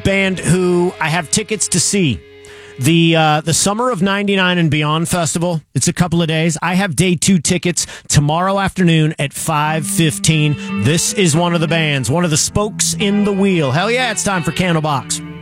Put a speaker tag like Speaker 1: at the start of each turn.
Speaker 1: band who I have tickets to see. The Summer of 99 and Beyond Festival. It's a couple of days. I have day 2 tickets tomorrow afternoon at 5:15. This is one of the bands, one of the spokes in the wheel. Hell yeah, it's time for Candlebox.